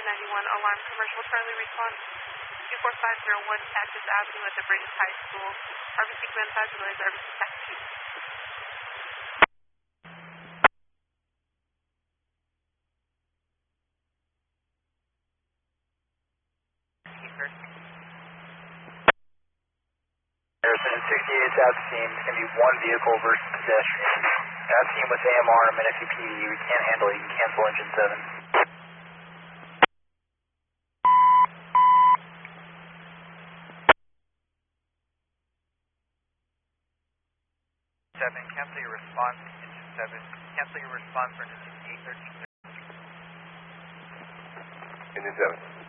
291 alarm commercial Charlie response 24501 Cactus Avenue at the British High School. RBC Command 5 delays RBC taxi. Harrison, 68 at the scene. It's going to be one vehicle versus pedestrian. At scene with AMR and Menifee PD. We can't handle it. You can cancel engine 7. 7, cancel your response, engine 7. Cancel your response for engine 813. Engine 7.